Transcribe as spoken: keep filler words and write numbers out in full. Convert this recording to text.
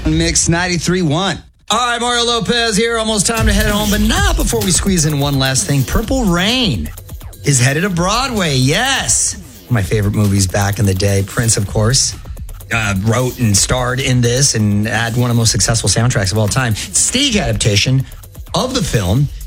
Mix ninety-three point one. All right, Mario Lopez here. Almost time to head home, but not before we squeeze in one last thing. Purple Rain is headed to Broadway. Yes. One of my favorite movies back in the day. Prince, of course, uh, wrote and starred in this and had one of the most successful soundtracks of all time. Stage adaptation of the film